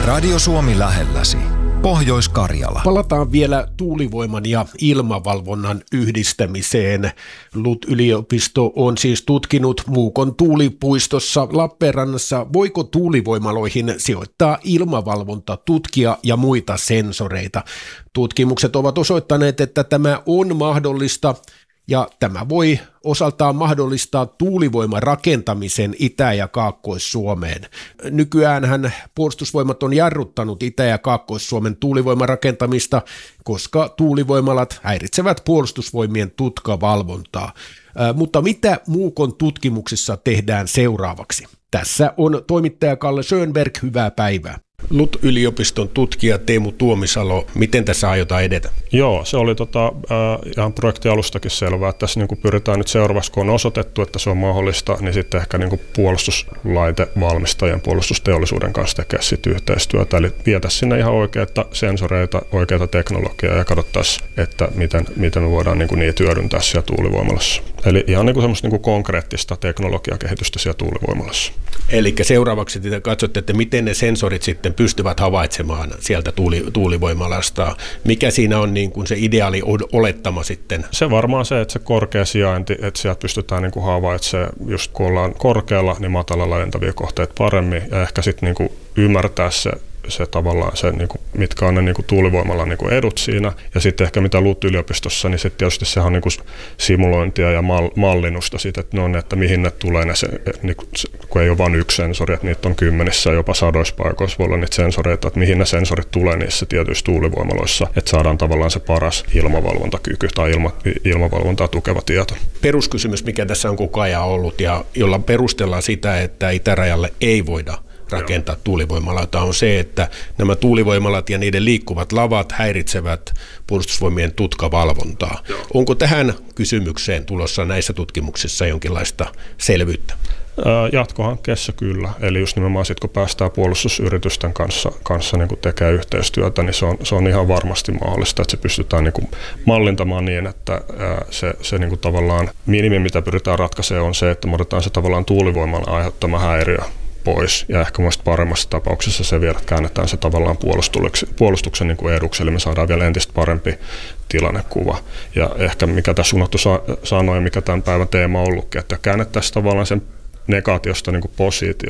Radio Suomi lähelläsi. Pohjois-Karjala. Palataan vielä tuulivoiman ja ilmavalvonnan yhdistämiseen. LUT-yliopisto on siis tutkinut Muukon tuulipuistossa Lappeenrannassa, voiko tuulivoimaloihin sijoittaa ilmavalvontatutkia ja muita sensoreita. Tutkimukset ovat osoittaneet, että tämä on mahdollista. Ja tämä voi osaltaan mahdollistaa tuulivoiman rakentamisen Itä- ja Kaakkois-Suomeen. Nykyäänhän Puolustusvoimat on jarruttanut Itä- ja Kaakkois-Suomen tuulivoiman rakentamista, koska tuulivoimalat häiritsevät Puolustusvoimien tutkavalvontaa. Mutta mitä Muukon tutkimuksissa tehdään seuraavaksi? Tässä on toimittaja Kalle Schönberg, hyvää päivää. LUT-yliopiston tutkija Teemu Tuomisalo, miten tässä aiotaan edetä? Joo, se oli ihan projektialustakin selvää, että tässä niin pyritään nyt seuraavaksi, kun on osoitettu, että se on mahdollista, niin sitten ehkä niin puolustuslaitevalmistajien, puolustusteollisuuden kanssa tekee sitten yhteistyötä, eli vietäisiin sinne ihan oikeita sensoreita, oikeita teknologiaa ja katsottaisiin, että miten me voidaan niin niitä hyödyntää siellä tuulivoimalassa. Eli ihan niin semmoista niin konkreettista teknologiakehitystä siellä tuulivoimalassa. Eli seuraavaksi te katsotte, että miten ne sensorit sitten pystyvät havaitsemaan sieltä tuulivoimalasta. Mikä siinä on niin kuin se ideaali olettama sitten? Se varmaan se, että se korkea sijainti, että sieltä pystytään niin kuin havaitsemaan, just kun ollaan korkealla, niin matalalla lentavia kohteita paremmin ja ehkä sitten niin kuin ymmärtää se tavallaan se, niin kuin, mitkä on ne niin kuin tuulivoimalla niin kuin edut siinä. Ja sitten ehkä mitä LUT-yliopistossa, niin sitten tietysti sehän on niin kuin simulointia ja mallinnusta siitä, että mihin ne tulee, niin kun ei ole vain yksi sensori, että niitä on kymmenissä, jopa sadoissa paikoissa voi olla niitä sensoreita, että mihin ne sensorit tulee niissä tietyissä tuulivoimaloissa, että saadaan tavallaan se paras ilmavalvontakyky tai ilmavalvontaa tukeva tieto. Peruskysymys, mikä tässä on koko ajan ollut ja jolla perustellaan sitä, että itärajalle ei voida rakentaa tuulivoimaloita, on se, että nämä tuulivoimalat ja niiden liikkuvat lavat häiritsevät Puolustusvoimien tutkavalvontaa. Joo. Onko tähän kysymykseen tulossa näissä tutkimuksissa jonkinlaista selvyyttä? Jatkohankkeessa kyllä. Eli just nimenomaan sitten, kun päästään puolustusyritysten kanssa niin kun tekee yhteistyötä, niin se on ihan varmasti mahdollista, että se pystytään niin kun mallintamaan niin, että se niin kun tavallaan minimi, mitä pyritään ratkaisemaan, on se, että me otetaan se tavallaan tuulivoiman aiheuttama häiriö pois. Ja ehkä muista paremmassa tapauksessa se vielä käännetään se tavallaan puolustuksen niin kuin eduksi, eli me saadaan vielä entistä parempi tilannekuva. Ja ehkä mikä tässä unohtui sanoa ja mikä tämän päivän teema on ollutkin, että käännettäisiin tavallaan sen negaatiosta niin kuin positio.